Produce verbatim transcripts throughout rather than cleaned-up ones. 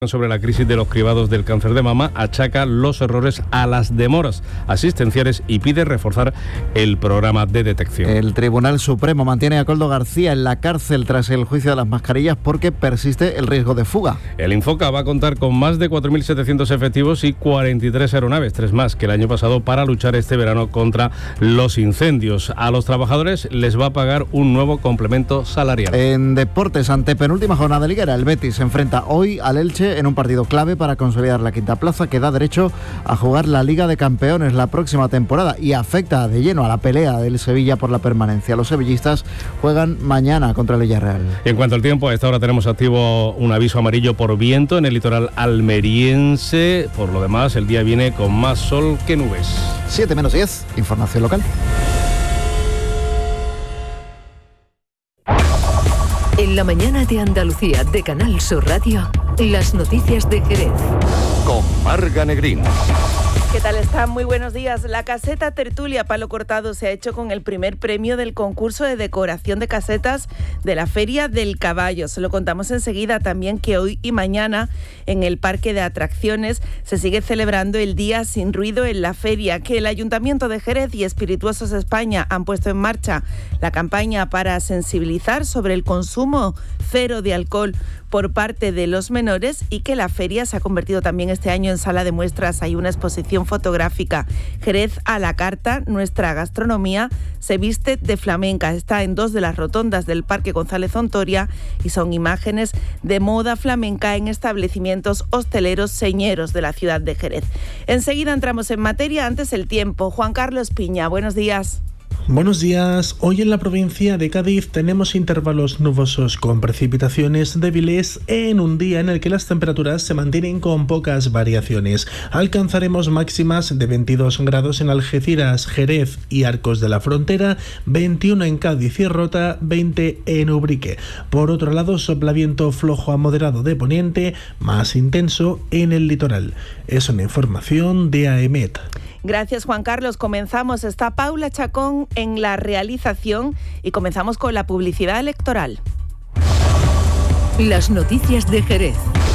Sobre la crisis de los cribados del cáncer de mama achaca los errores a las demoras asistenciales y pide reforzar el programa de detección. El Tribunal Supremo mantiene a Koldo García en la cárcel tras el juicio de las mascarillas porque persiste el riesgo de fuga. El Infoca va a contar con más de cuatro mil setecientos efectivos y cuarenta y tres aeronaves, tres más que el año pasado, para luchar este verano contra los incendios. A los trabajadores les va a pagar un nuevo complemento salarial. En deportes, ante penúltima jornada liguera, el Betis se enfrenta hoy al Elche en un partido clave para consolidar la quinta plaza que da derecho a jugar la Liga de Campeones la próxima temporada y afecta de lleno a la pelea del Sevilla por la permanencia. Los sevillistas juegan mañana contra el Villarreal. Y en cuanto al tiempo, a esta hora tenemos activo un aviso amarillo por viento en el litoral almeriense. Por lo demás, el día viene con más sol que nubes. siete menos diez, información local. En la mañana de Andalucía de Canal Sur Radio, las noticias de Jerez. Con Marga Negrín. ¿Qué tal están? Muy buenos días. La caseta Tertulia Palo Cortado se ha hecho con el primer premio del concurso de decoración de casetas de la Feria del Caballo. Se lo contamos enseguida. También que hoy y mañana en el Parque de Atracciones se sigue celebrando el Día Sin Ruido en la Feria, que el Ayuntamiento de Jerez y Espirituosos España han puesto en marcha la campaña para sensibilizar sobre el consumo cero de alcohol por parte de los menores y que la feria se ha convertido también este año en sala de muestras. Hay una exposición fotográfica. Jerez a la carta, nuestra gastronomía se viste de flamenca. Está en dos de las rotondas del Parque González Ontoria y son imágenes de moda flamenca en establecimientos hosteleros señeros de la ciudad de Jerez. Enseguida entramos en materia, antes el tiempo. Juan Carlos Piña, buenos días. Buenos días. Hoy en la provincia de Cádiz tenemos intervalos nubosos con precipitaciones débiles en un día en el que las temperaturas se mantienen con pocas variaciones. Alcanzaremos máximas de veintidós grados en Algeciras, Jerez y Arcos de la Frontera, veintiuno en Cádiz y Rota, veinte en Ubrique. Por otro lado, sopla viento flojo a moderado de poniente, más intenso en el litoral. Es una información de AEMET. Gracias, Juan Carlos. Comenzamos. Está Paula Chacón en la realización y comenzamos con la publicidad electoral. Las noticias de Jerez.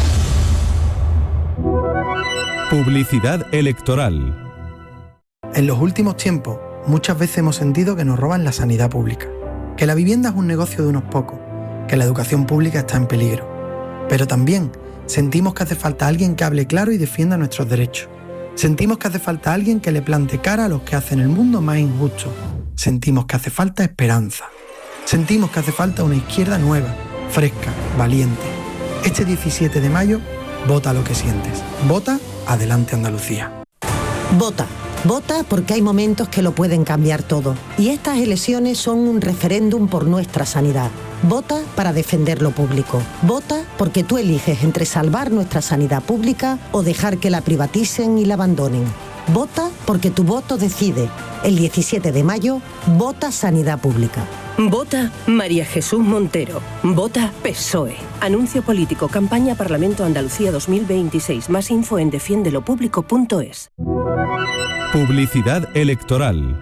Publicidad electoral. En los últimos tiempos, muchas veces hemos sentido que nos roban la sanidad pública, que la vivienda es un negocio de unos pocos, que la educación pública está en peligro. Pero también sentimos que hace falta alguien que hable claro y defienda nuestros derechos. Sentimos que hace falta alguien que le plante cara a los que hacen el mundo más injusto. Sentimos que hace falta esperanza. Sentimos que hace falta una izquierda nueva, fresca, valiente. Este diecisiete de mayo, vota lo que sientes. Vota Adelante Andalucía. Vota. Vota porque hay momentos que lo pueden cambiar todo. Y estas elecciones son un referéndum por nuestra sanidad. Vota para defender lo público. Vota porque tú eliges entre salvar nuestra sanidad pública o dejar que la privaticen y la abandonen. Vota porque tu voto decide. El diecisiete de mayo, vota Sanidad Pública. Vota María Jesús Montero. Vota P S O E. Anuncio político. Campaña Parlamento Andalucía dos mil veintiséis. Más info en defiende lo público punto es. Publicidad electoral.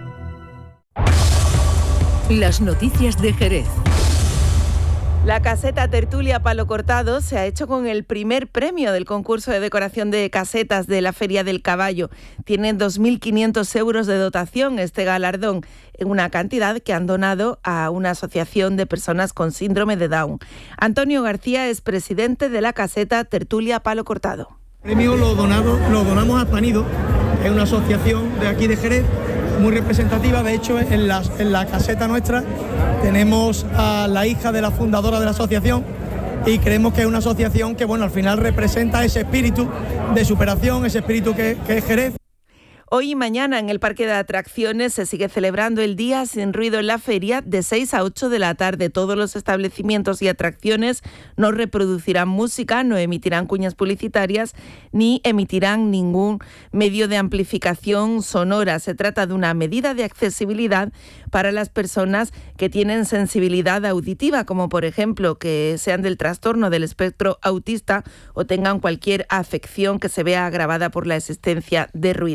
Las noticias de Jerez. La caseta Tertulia Palo Cortado se ha hecho con el primer premio del concurso de decoración de casetas de la Feria del Caballo. Tiene dos mil quinientos euros de dotación este galardón, en una cantidad que han donado a una asociación de personas con síndrome de Down. Antonio García es presidente de la caseta Tertulia Palo Cortado. El premio lo, donado, lo donamos a Panido, es una asociación de aquí de Jerez, muy representativa. De hecho, en la, en la caseta nuestra tenemos a la hija de la fundadora de la asociación y creemos que es una asociación que, bueno, al final representa ese espíritu de superación, ese espíritu que, que es Jerez. Hoy y mañana en el Parque de Atracciones se sigue celebrando el Día Sin Ruido en la feria de seis a ocho de la tarde. Todos los establecimientos y atracciones no reproducirán música, no emitirán cuñas publicitarias ni emitirán ningún medio de amplificación sonora. Se trata de una medida de accesibilidad para las personas que tienen sensibilidad auditiva, como por ejemplo que sean del trastorno del espectro autista o tengan cualquier afección que se vea agravada por la existencia de ruido.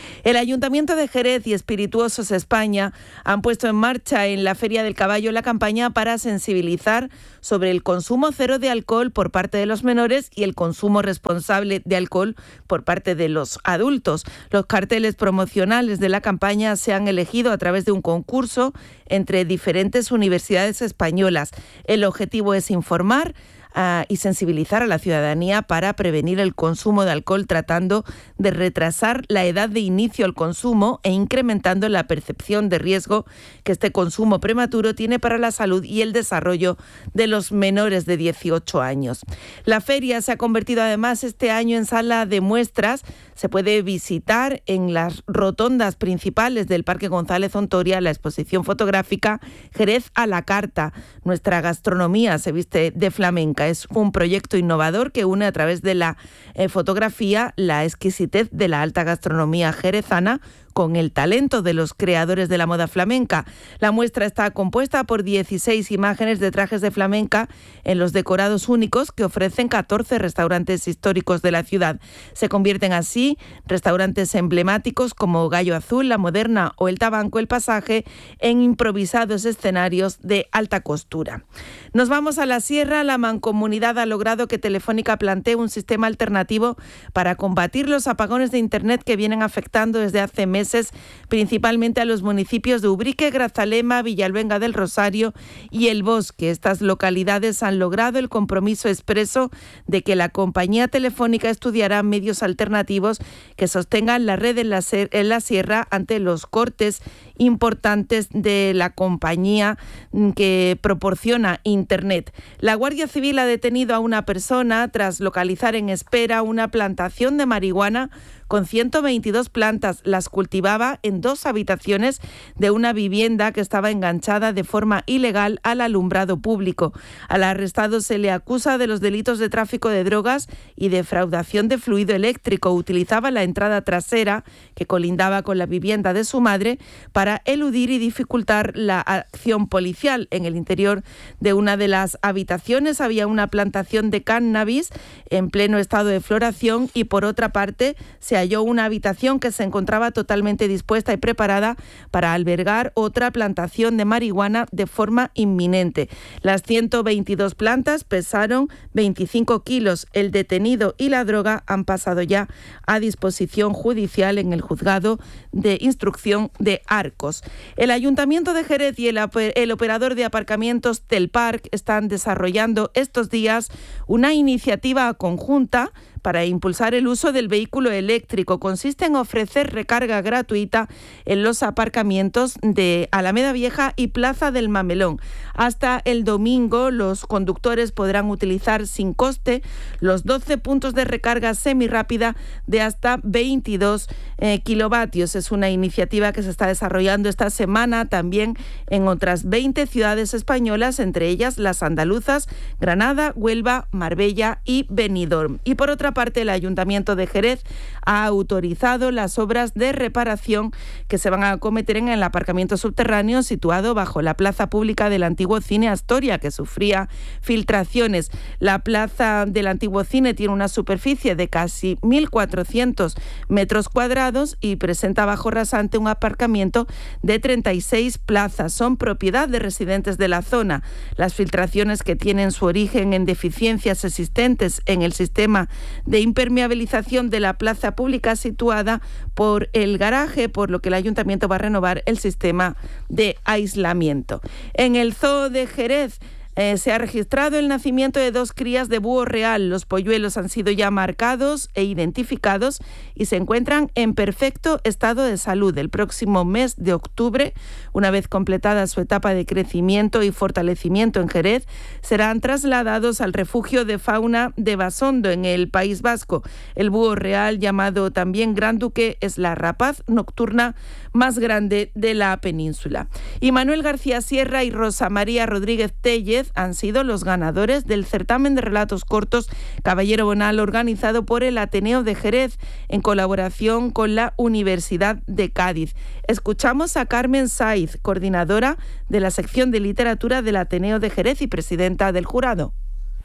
El Ayuntamiento de Jerez y Espirituosos España han puesto en marcha en la Feria del Caballo la campaña para sensibilizar sobre el consumo cero de alcohol por parte de los menores y el consumo responsable de alcohol por parte de los adultos. Los carteles promocionales de la campaña se han elegido a través de un concurso entre diferentes universidades españolas. El objetivo es informar Uh, y sensibilizar a la ciudadanía para prevenir el consumo de alcohol, tratando de retrasar la edad de inicio al consumo e incrementando la percepción de riesgo que este consumo prematuro tiene para la salud y el desarrollo de los menores de dieciocho años. La feria se ha convertido además este año en sala de muestras. Se puede visitar en las rotondas principales del Parque González Ontoria la exposición fotográfica Jerez a la carta. Nuestra gastronomía se viste de flamenca. Es un proyecto innovador que une a través de la eh, fotografía la exquisitez de la alta gastronomía jerezana con el talento de los creadores de la moda flamenca. La muestra está compuesta por dieciséis imágenes de trajes de flamenca en los decorados únicos que ofrecen catorce restaurantes históricos de la ciudad. Se convierten así restaurantes emblemáticos como Gallo Azul, La Moderna o El Tabanco, El Pasaje en improvisados escenarios de alta costura. Nos vamos a la Sierra. La Mancomunidad ha logrado que Telefónica plantee un sistema alternativo para combatir los apagones de Internet que vienen afectando desde hace meses principalmente a los municipios de Ubrique, Grazalema, Villalbenga del Rosario y El Bosque. Estas localidades han logrado el compromiso expreso de que la compañía telefónica estudiará medios alternativos que sostengan la red en la, en la sierra ante los cortes importantes de la compañía que proporciona Internet. La Guardia Civil ha detenido a una persona tras localizar en Espera una plantación de marihuana con ciento veintidós plantas. Las cultivaba en dos habitaciones de una vivienda que estaba enganchada de forma ilegal al alumbrado público. Al arrestado se le acusa de los delitos de tráfico de drogas y defraudación de fluido eléctrico. Utilizaba la entrada trasera que colindaba con la vivienda de su madre para eludir y dificultar la acción policial. En el interior de una de las habitaciones había una plantación de cannabis en pleno estado de floración y por otra parte se halló una habitación que se encontraba totalmente dispuesta y preparada para albergar otra plantación de marihuana de forma inminente. Las ciento veintidós plantas pesaron veinticinco kilos. El detenido y la droga han pasado ya a disposición judicial en el juzgado de instrucción de Arcos. El Ayuntamiento de Jerez y el, el operador de aparcamientos Telpark están desarrollando estos días una iniciativa conjunta para impulsar el uso del vehículo eléctrico. Consiste en ofrecer recarga gratuita en los aparcamientos de Alameda Vieja y Plaza del Mamelón. Hasta el domingo, los conductores podrán utilizar sin coste los doce puntos de recarga semirrápida de hasta veintidós eh, kilovatios. Es una iniciativa que se está desarrollando esta semana también en otras veinte ciudades españolas, entre ellas las andaluzas, Granada, Huelva, Marbella y Benidorm. Y por otra parte, el Ayuntamiento de Jerez ha autorizado las obras de reparación que se van a acometer en el aparcamiento subterráneo situado bajo la plaza pública del antiguo Cine Astoria, que sufría filtraciones. La plaza del antiguo cine tiene una superficie de casi mil cuatrocientos metros cuadrados y presenta bajo rasante un aparcamiento de treinta y seis plazas. Son propiedad de residentes de la zona. Las filtraciones, que tienen su origen en deficiencias existentes en el sistema de impermeabilización de la plaza pública situada por el garaje, por lo que el Ayuntamiento va a renovar el sistema de aislamiento. En el Zoo de Jerez Eh, se ha registrado el nacimiento de dos crías de búho real. Los polluelos han sido ya marcados e identificados y se encuentran en perfecto estado de salud. El próximo mes de octubre, una vez completada su etapa de crecimiento y fortalecimiento en Jerez, serán trasladados al refugio de fauna de Basondo, en el País Vasco. El búho real, llamado también Gran Duque, es la rapaz nocturna más grande de la península. Y Manuel García Sierra y Rosa María Rodríguez Tellez han sido los ganadores del certamen de relatos cortos Caballero Bonal, organizado por el Ateneo de Jerez en colaboración con la Universidad de Cádiz. Escuchamos a Carmen Saiz, coordinadora de la sección de literatura del Ateneo de Jerez y presidenta del jurado.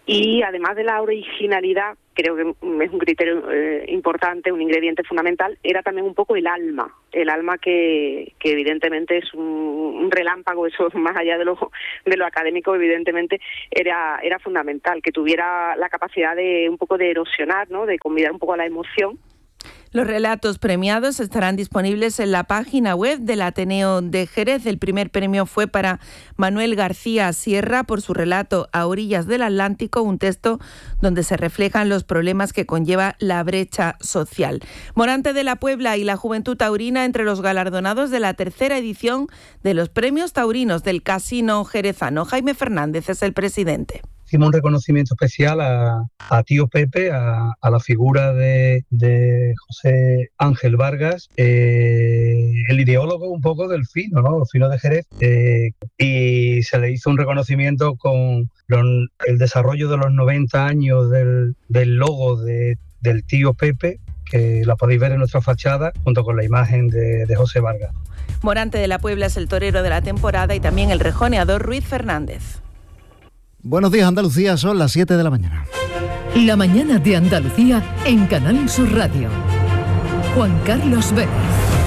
Y además de la originalidad, creo que es un criterio eh, importante, un ingrediente fundamental, era también un poco el alma, el alma que, que evidentemente es un, un relámpago, eso más allá de lo, de lo académico, evidentemente era, era fundamental, que tuviera la capacidad de un poco de erosionar, ¿no?, de convidar un poco a la emoción. Los relatos premiados estarán disponibles en la página web del Ateneo de Jerez. El primer premio fue para Manuel García Sierra por su relato A orillas del Atlántico, un texto donde se reflejan los problemas que conlleva la brecha social. Morante de la Puebla y la Juventud Taurina entre los galardonados de la tercera edición de los Premios Taurinos del Casino Jerezano. Jaime Fernández es el presidente. Hicimos un reconocimiento especial a, a Tío Pepe, a, a la figura de, de José Ángel Vargas, eh, el ideólogo un poco del fino, ¿no?, el fino de Jerez, eh, y se le hizo un reconocimiento con los, el desarrollo de los noventa años del, del logo de, del Tío Pepe, que la podéis ver en nuestra fachada, junto con la imagen de, de José Vargas. Morante de la Puebla es el torero de la temporada y también el rejoneador Ruiz Fernández. Buenos días, Andalucía, son las siete de la mañana. La mañana de Andalucía en Canal Sur Radio. Juan Carlos Vélez.